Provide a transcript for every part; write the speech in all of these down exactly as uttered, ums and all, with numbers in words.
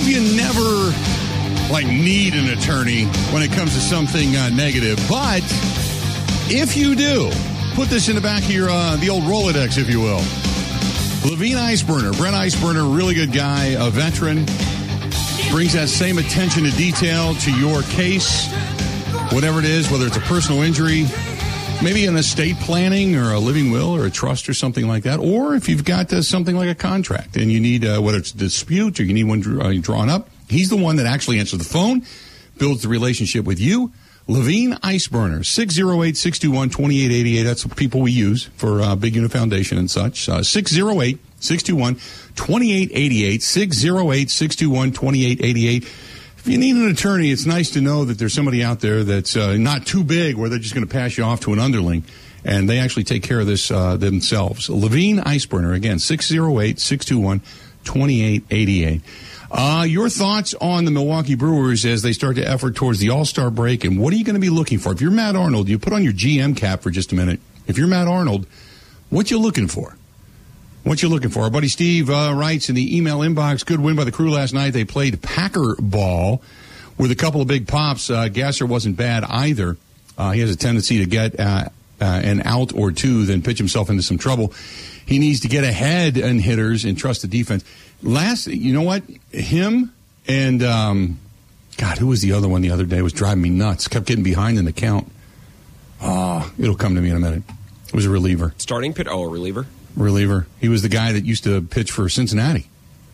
you never, like, need an attorney when it comes to something uh, negative. But if you do, put this in the back of your, uh, the old Rolodex, if you will. Levine Iceburner, Brent Iceburner, really good guy, a veteran, brings that same attention to detail to your case, whatever it is, whether it's a personal injury, maybe an estate planning or a living will or a trust or something like that, or if you've got uh, something like a contract and you need, uh, whether it's a dispute or you need one uh, drawn up, he's the one that actually answers the phone, builds the relationship with you. Levine Iceburner, six oh eight, six two one, two eight eight eight. That's the people we use for uh, Big Unit Foundation and such. Uh, six oh eight, six two one, two eight eight eight. six oh eight, six two one, two eight eight eight. If you need an attorney, it's nice to know that there's somebody out there that's uh, not too big where they're just going to pass you off to an underling, and they actually take care of this uh, themselves. Levine Iceburner, again, six oh eight, six two one, two eight eight eight. Uh, your thoughts on the Milwaukee Brewers as they start to effort towards the All-Star break, and what are you going to be looking for? If you're Matt Arnold, you put on your G M cap for just a minute. If you're Matt Arnold, what you looking for? What you looking for? Our buddy Steve uh, writes in the email inbox, good win by the Crew last night. They played Packer ball with a couple of big pops. Uh, Gasser wasn't bad either. Uh, he has a tendency to get uh, uh, an out or two, then pitch himself into some trouble. He needs to get ahead in hitters and trust the defense. Last, you know what? Him and, um, God, who was the other one the other day? Was driving me nuts. Kept getting behind in the count. Oh, it'll come to me in a minute. It was a reliever. Starting pitch? Oh, a reliever? Reliever. He was the guy that used to pitch for Cincinnati.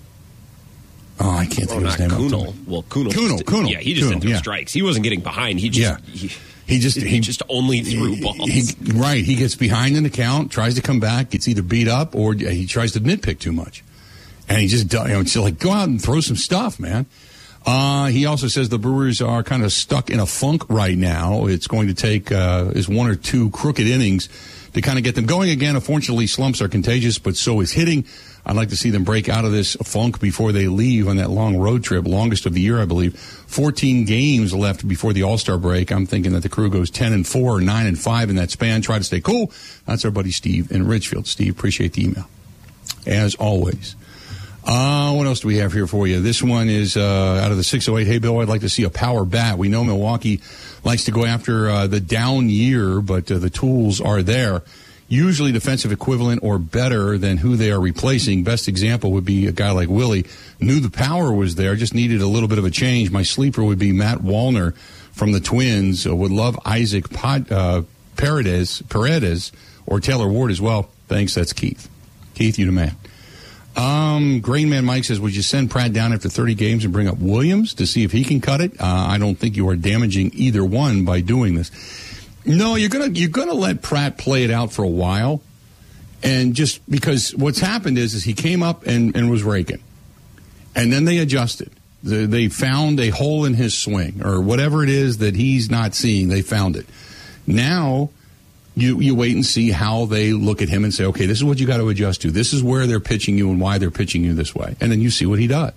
Oh, I can't think well, of his name. Kunal. Well, Kunal. Kunal. Just, Kunal. Yeah, he just Kunal, didn't throw yeah. strikes. He wasn't getting behind. He just, yeah. he, he just, he, he just only threw he, balls. He, right. He gets behind in the count, tries to come back, gets either beat up or he tries to nitpick too much. And he just, you know, it's like, go out and throw some stuff, man. Uh, he also says the Brewers are kind of stuck in a funk right now. It's going to take uh, is one or two crooked innings to kind of get them going again. Unfortunately, slumps are contagious, but so is hitting. I'd like to see them break out of this funk before they leave on that long road trip, longest of the year, I believe. fourteen games left before the All-Star break. I'm thinking that the Crew goes ten and four or nine and five in that span. Try to stay cool. That's our buddy Steve in Ridgefield. Steve, appreciate the email, as always. Uh, what else do we have here for you? This one is uh, out of the six oh eight. Hey, Bill, I'd like to see a power bat. We know Milwaukee likes to go after uh, the down year, but uh, the tools are there. Usually defensive equivalent or better than who they are replacing. Best example would be a guy like Willie. Knew the power was there, just needed a little bit of a change. My sleeper would be Matt Wallner from the Twins. Uh, would love Isaac Pod, uh, Paredes, Paredes or Taylor Ward as well. Thanks, that's Keith. Keith, you the man. Um, Grain Man Mike says, would you send Pratt down after thirty games and bring up Williams to see if he can cut it? Uh, I don't think you are damaging either one by doing this. No, you're gonna you're gonna let Pratt play it out for a while, and just because what's happened is is he came up and, and was raking, and then they adjusted. They, they found a hole in his swing or whatever it is that he's not seeing. They found it. Now you you wait and see how they look at him and say, okay, this is what you got to adjust to. This is where they're pitching you and why they're pitching you this way, and then you see what he does,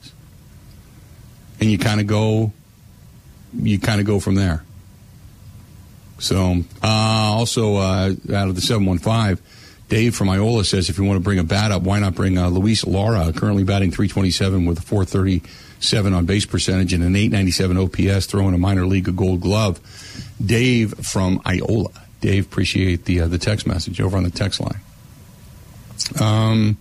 and you kind of go, you kind of go from there. So, uh, also, uh, out of the seven one five, Dave from Iola says if you want to bring a bat up, why not bring uh, Luis Lara, currently batting three twenty-seven with a four thirty-seven on base percentage and an eight ninety-seven O P S, throwing a minor league gold glove. Dave from Iola. Dave, appreciate the uh, the text message over on the text line. Um,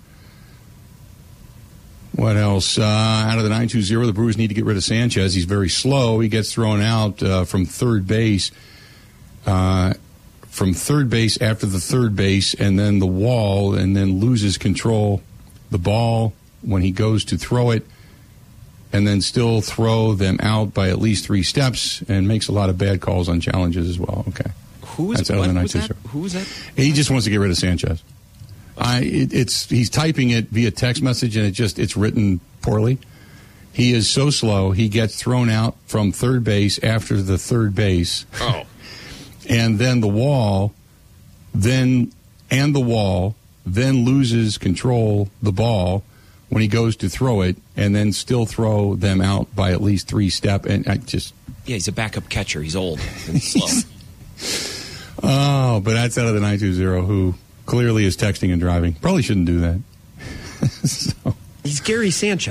what else? Uh, out of the nine two zero, the Brewers need to get rid of Sanchez. He's very slow. He gets thrown out uh, from third base. Uh, from third base after the third base and then the wall and then loses control the ball when he goes to throw it and then still throw them out by at least three steps and makes a lot of bad calls on challenges as well. Okay. Who is, what, was that? Who is that? He just wants to get rid of Sanchez. I, it, it's he's typing it via text message and it just it's written poorly. He is so slow, he gets thrown out from third base after the third base. Oh. And then the wall, then, and the wall, then loses control the ball when he goes to throw it, and then still throw them out by at least three step. And I just. Yeah, he's a backup catcher. He's old and slow. Oh, but that's out of the nine two zero, who clearly is texting and driving. Probably shouldn't do that. So. He's Gary Sanchez.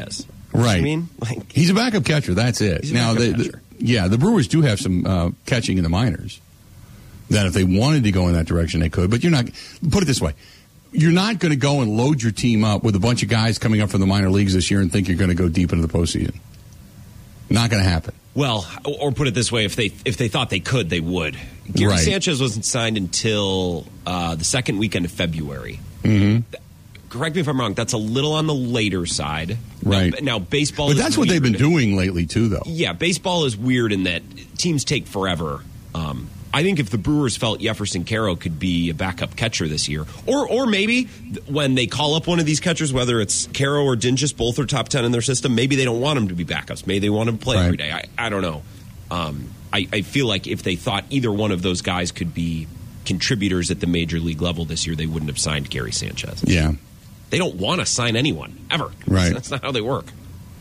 Right. I mean, like, he's a backup catcher. That's it. He's a now, backup the, catcher. the, yeah, the Brewers do have some uh, catching in the minors. That if they wanted to go in that direction, they could. But you're not. Put it this way: you're not going to go and load your team up with a bunch of guys coming up from the minor leagues this year and think you're going to go deep into the postseason. Not going to happen. Well, or put it this way: if they if they thought they could, they would. Gary Right. Sanchez wasn't signed until uh, the second weekend of February. Mm-hmm. Correct me if I'm wrong. That's a little on the later side. Right. Now, now baseball. But is that's what weird. they've been doing lately too, though. Yeah, baseball is weird in that teams take forever. Um, I think if the Brewers felt Jefferson Caro could be a backup catcher this year, or or maybe when they call up one of these catchers, whether it's Caro or Dingus, both are top ten in their system, maybe they don't want him to be backups. Maybe they want him to play Right. every day. I, I don't know. Um, I, I feel like if they thought either one of those guys could be contributors at the major league level this year, they wouldn't have signed Gary Sanchez. Yeah. They don't want to sign anyone, ever. Right. That's not how they work.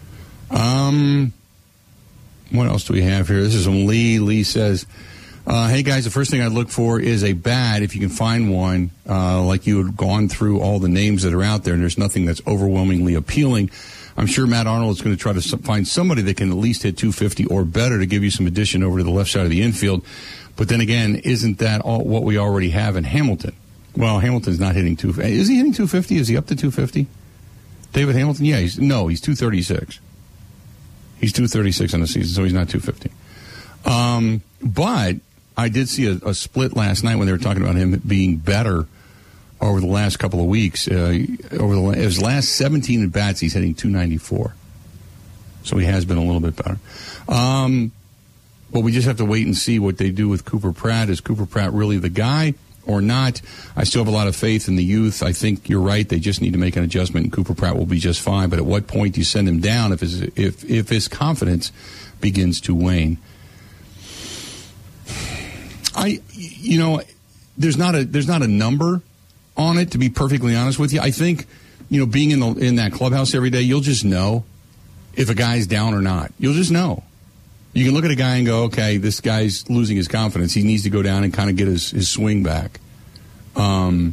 Um, what else do we have here? This is from Lee. Lee says, uh, hey, guys, the first thing I'd look for is a bat, if you can find one, uh, like you had gone through all the names that are out there, and there's nothing that's overwhelmingly appealing. I'm sure Matt Arnold is going to try to find somebody that can at least hit two fifty or better to give you some addition over to the left side of the infield. But then again, isn't that all what we already have in Hamilton? Well, Hamilton's not hitting two fifty. Is he hitting two fifty? Is he up to two fifty? David Hamilton? Yeah, he's, no, he's two thirty-six. He's two thirty-six on the season, so he's not two fifty. Um, but I did see a, a split last night when they were talking about him being better over the last couple of weeks. Uh, over the his last seventeen at bats, he's hitting two ninety-four. So he has been a little bit better. Um, but we just have to wait and see what they do with Cooper Pratt. Is Cooper Pratt really the guy or not? I still have a lot of faith in the youth. I think you're right. They just need to make an adjustment, and Cooper Pratt will be just fine. But at what point do you send him down if his, if, if his confidence begins to wane? I, you know, there's not a there's not a number on it, to be perfectly honest with you. I think, you know, being in the in that clubhouse every day, you'll just know if a guy's down or not. You'll just know. You can look at a guy and go, okay, this guy's losing his confidence. He needs to go down and kind of get his, his swing back. Um,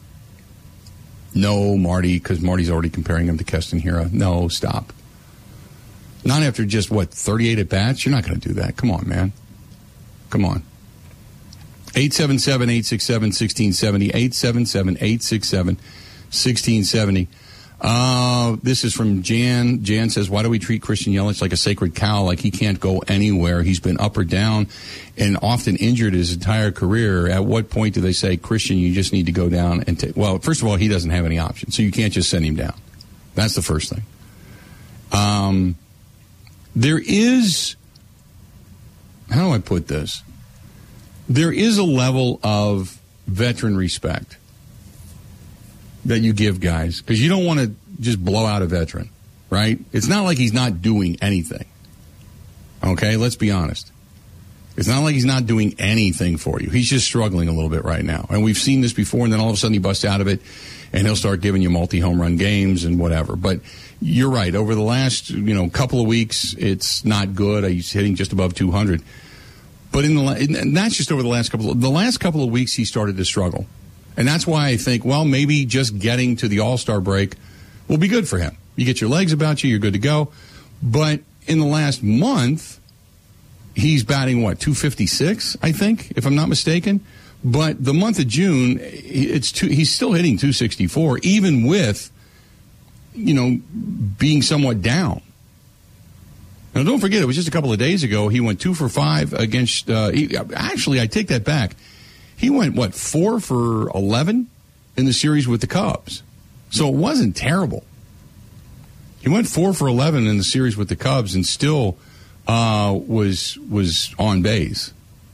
no, Marty, because Marty's already comparing him to Keston Hiura. No, stop. Not after just, what, thirty-eight at-bats? You're not going to do that. Come on, man. Come on. eight seven seven, eight six seven, one six seven zero, eight seven seven, eight six seven, one six seven zero. Uh, this is from Jan. Jan says, why do we treat Christian Yelich like a sacred cow, like he can't go anywhere? He's been up or down and often injured his entire career. At what point do they say, Christian, you just need to go down and take... Well, first of all, he doesn't have any options, so you can't just send him down. That's the first thing. Um, there is... How do I put this? There is a level of veteran respect that you give guys, because you don't want to just blow out a veteran, right? It's not like he's not doing anything. Okay, let's be honest. It's not like he's not doing anything for you. He's just struggling a little bit right now. And we've seen this before, and then all of a sudden he busts out of it, and he'll start giving you multi-home run games and whatever. But you're right. Over the last, you know, couple of weeks, it's not good. He's hitting just above two hundred. But in the and that's just over the last couple of, the last couple of weeks he started to struggle. And that's why I think, well, maybe just getting to the All-Star break will be good for him. You get your legs about you, you're good to go. But in the last month, he's batting, what, two fifty-six, I think, if I'm not mistaken. But the month of June, it's two, he's still hitting two sixty-four, even with, you know, being somewhat down. Now, don't forget, it was just a couple of days ago, he went two for five against, uh, he, actually, I take that back. He went, what, four for eleven in the series with the Cubs. So it wasn't terrible. He went four for eleven in the series with the Cubs and still uh, was was on base.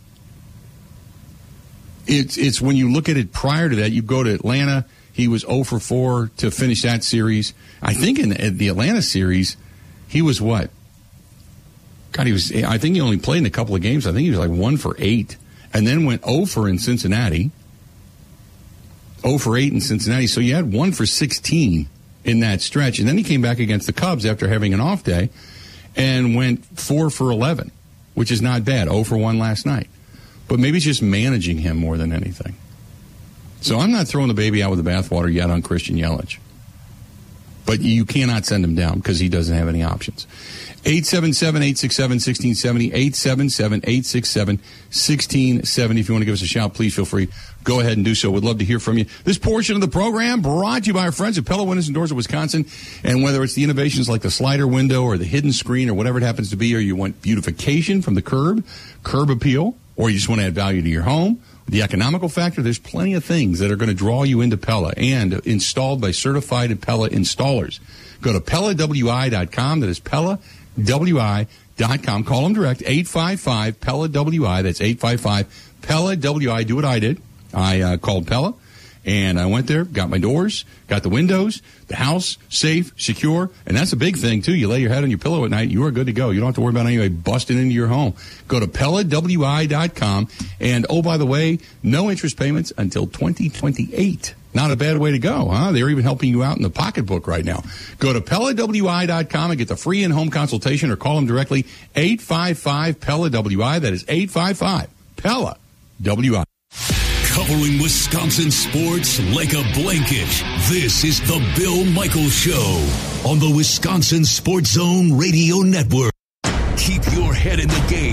It's it's when you look at it prior to that, you go to Atlanta, he was zero for four to finish that series. I think in the, the Atlanta series, he was what? God, he was, I think he only played in a couple of games. I think he was like one for eight. And then went zero for in Cincinnati. zero for eight in Cincinnati. So you had one for sixteen in that stretch. And then he came back against the Cubs after having an off day and went four for eleven, which is not bad. zero for one last night. But maybe it's just managing him more than anything. So I'm not throwing the baby out with the bathwater yet on Christian Yelich. But you cannot send him down because he doesn't have any options. eight seven seven, eight six seven, one six seven zero, eight seven seven, eight six seven, one six seven zero. If you want to give us a shout, please feel free. Go ahead and do so. We'd love to hear from you. This portion of the program brought to you by our friends at Pella Windows and Doors of Wisconsin. And whether it's the innovations like the slider window or the hidden screen or whatever it happens to be, or you want beautification from the curb, curb appeal, or you just want to add value to your home, the economical factor, there's plenty of things that are going to draw you into Pella, and installed by certified Pella installers. Go to Pella W I dot com. That is Pella W I dot com. Call them direct, eight five five, Pella W I. That's eight five five, Pella W I. Do what I did. I uh, called Pella, and I went there, got my doors, got the windows, the house safe, secure, and that's a big thing, too. You lay your head on your pillow at night, you are good to go. You don't have to worry about anybody busting into your home. Go to Pella W I dot com, and, oh, by the way, no interest payments until twenty twenty-eight. Not a bad way to go, huh? They're even helping you out in the pocketbook right now. Go to Pella W I dot com and get the free in-home consultation, or call them directly, eight five five, Pella W I. That is eight five five, Pella W I. Covering Wisconsin sports like a blanket, this is the Bill Michaels Show on the Wisconsin Sports Zone Radio Network. Keep your head in the game.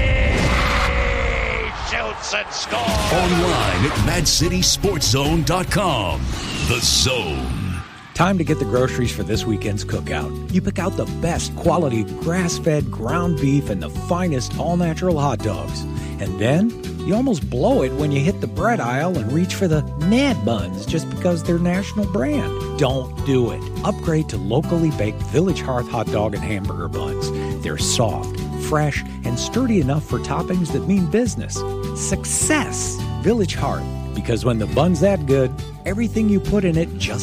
He shoots and scores. Online at mad city sports zone dot com. The Zone. Time to get the groceries for this weekend's cookout. You pick out the best quality grass-fed ground beef and the finest all-natural hot dogs. And then you almost blow it when you hit the bread aisle and reach for the Nad Buns just because they're national brand. Don't do it. Upgrade to locally baked Village Hearth hot dog and hamburger buns. They're soft, fresh, and sturdy enough for toppings that mean business. Success! Village Hearth. Because when the bun's that good, everything you put in it just